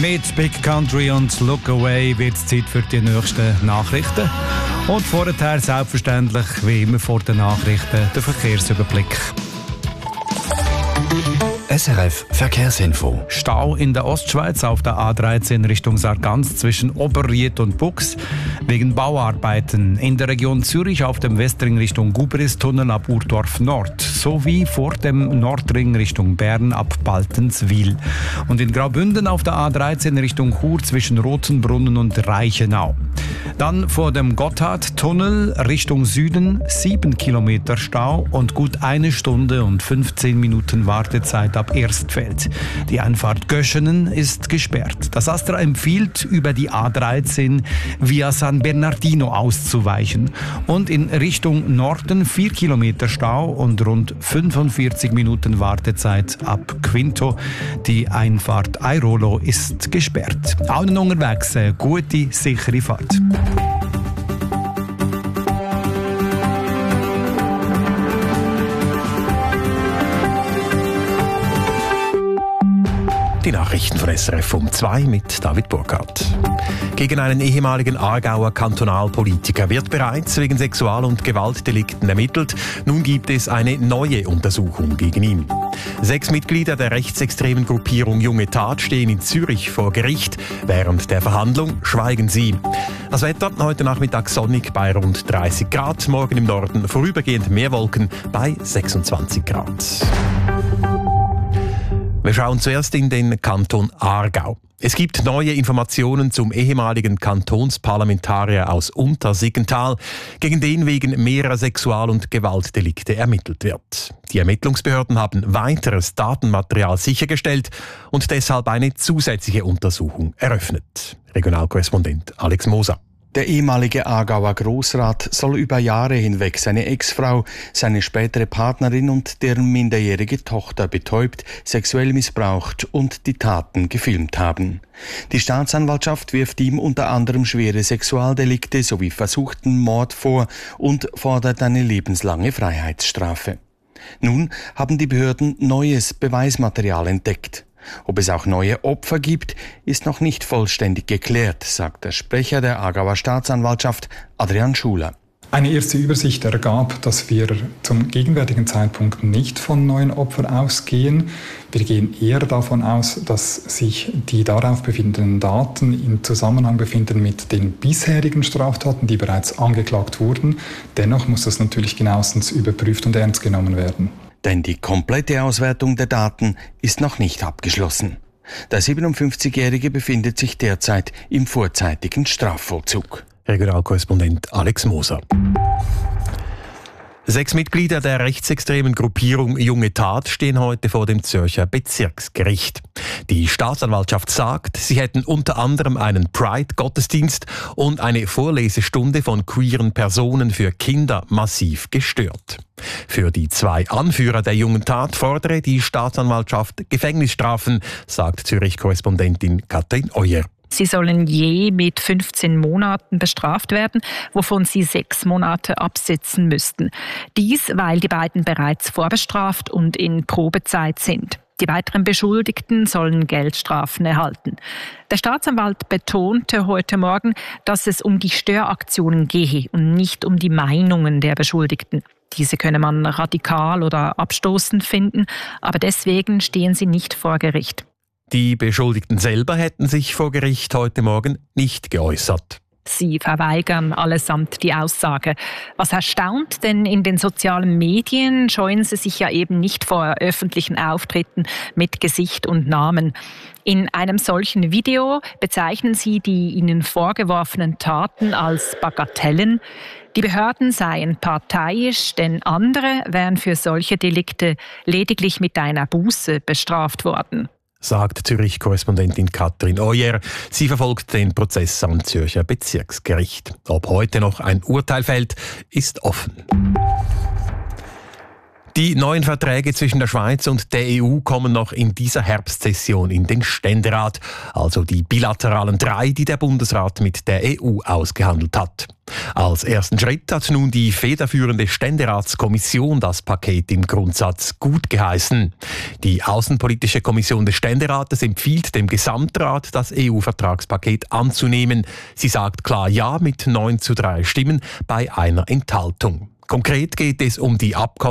Mit Big Country und Look Away wird es Zeit für die nächsten Nachrichten. Und vorher selbstverständlich, wie immer vor den Nachrichten, der Verkehrsüberblick. SRF Verkehrsinfo. Stau in der Ostschweiz auf der A13 Richtung Sargans zwischen Oberried und Bux wegen Bauarbeiten. In der Region Zürich auf dem Westring Richtung Gubristunnel ab Urdorf Nord sowie vor dem Nordring Richtung Bern ab Baltenswil. Und in Graubünden auf der A13 Richtung Chur zwischen Rotenbrunnen und Reichenau. Dann vor dem Gotthardtunnel Richtung Süden 7 Kilometer Stau und gut 1 Stunde und 15 Minuten Wartezeit ab Erstfeld. Die Einfahrt Göschenen ist gesperrt. Das Astra empfiehlt, über die A13 via San Bernardino auszuweichen. Und in Richtung Norden 4 Kilometer Stau und rund 45 Minuten Wartezeit ab Quinto. Die Einfahrt Airolo ist gesperrt. Allen unterwegs gute, sichere Fahrt. Die Nachrichten von SRF um 2 mit David Burkhardt. Gegen einen ehemaligen Aargauer Kantonalpolitiker wird bereits wegen Sexual- und Gewaltdelikten ermittelt. Nun gibt es eine neue Untersuchung gegen ihn. 6 Mitglieder der rechtsextremen Gruppierung Junge Tat stehen in Zürich vor Gericht. Während der Verhandlung schweigen sie. Das Wetter heute Nachmittag sonnig bei rund 30 Grad. Morgen im Norden vorübergehend mehr Wolken bei 26 Grad. Wir schauen zuerst in den Kanton Aargau. Es gibt neue Informationen zum ehemaligen Kantonsparlamentarier aus Untersiggenthal, gegen den wegen mehrerer Sexual- und Gewaltdelikte ermittelt wird. Die Ermittlungsbehörden haben weiteres Datenmaterial sichergestellt und deshalb eine zusätzliche Untersuchung eröffnet. Regionalkorrespondent Alex Moser. Der ehemalige Aargauer Grossrat soll über Jahre hinweg seine Ex-Frau, seine spätere Partnerin und deren minderjährige Tochter betäubt, sexuell missbraucht und die Taten gefilmt haben. Die Staatsanwaltschaft wirft ihm unter anderem schwere Sexualdelikte sowie versuchten Mord vor und fordert eine lebenslange Freiheitsstrafe. Nun haben die Behörden neues Beweismaterial entdeckt. Ob es auch neue Opfer gibt, ist noch nicht vollständig geklärt, sagt der Sprecher der Aargauer Staatsanwaltschaft Adrian Schuler. Eine erste Übersicht ergab, dass wir zum gegenwärtigen Zeitpunkt nicht von neuen Opfern ausgehen. Wir gehen eher davon aus, dass sich die darauf befindenden Daten in Zusammenhang befinden mit den bisherigen Straftaten, die bereits angeklagt wurden. Dennoch muss das natürlich genauestens überprüft und ernst genommen werden. Denn die komplette Auswertung der Daten ist noch nicht abgeschlossen. Der 57-Jährige befindet sich derzeit im vorzeitigen Strafvollzug. Regionalkorrespondent Alex Moser. 6 Mitglieder der rechtsextremen Gruppierung Junge Tat stehen heute vor dem Zürcher Bezirksgericht. Die Staatsanwaltschaft sagt, sie hätten unter anderem einen Pride-Gottesdienst und eine Vorlesestunde von queeren Personen für Kinder massiv gestört. Für die 2 Anführer der Jungen Tat fordere die Staatsanwaltschaft Gefängnisstrafen, sagt Zürich-Korrespondentin Katrin Euer. Sie sollen je mit 15 Monaten bestraft werden, wovon sie 6 Monate absitzen müssten. Dies, weil die beiden bereits vorbestraft und in Probezeit sind. Die weiteren Beschuldigten sollen Geldstrafen erhalten. Der Staatsanwalt betonte heute Morgen, dass es um die Störaktionen gehe und nicht um die Meinungen der Beschuldigten. Diese könne man radikal oder abstoßend finden, aber deswegen stehen sie nicht vor Gericht. Die Beschuldigten selber hätten sich vor Gericht heute Morgen nicht geäußert. Sie verweigern allesamt die Aussage. Was erstaunt, denn in den sozialen Medien scheuen sie sich ja eben nicht vor öffentlichen Auftritten mit Gesicht und Namen. In einem solchen Video bezeichnen sie die ihnen vorgeworfenen Taten als Bagatellen. Die Behörden seien parteiisch, denn andere wären für solche Delikte lediglich mit einer Buße bestraft worden, sagt Zürich-Korrespondentin Katrin Euer. Sie verfolgt den Prozess am Zürcher Bezirksgericht. Ob heute noch ein Urteil fällt, ist offen. Die neuen Verträge zwischen der Schweiz und der EU kommen noch in dieser Herbstsession in den Ständerat, also die bilateralen 3, die der Bundesrat mit der EU ausgehandelt hat. Als ersten Schritt hat nun die federführende Ständeratskommission das Paket im Grundsatz gut geheißen. Die Außenpolitische Kommission des Ständerates empfiehlt dem Gesamtrat, das EU-Vertragspaket anzunehmen. Sie sagt klar Ja mit 9:3 Stimmen bei einer Enthaltung. Konkret geht es um die Abkommen